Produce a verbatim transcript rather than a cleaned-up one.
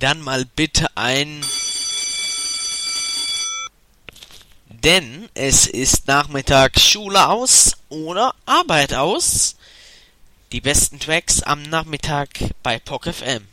dann mal bitte ein... Denn es ist nachmittags Schule aus oder Arbeit aus. Die besten Tracks am Nachmittag bei P O C F M.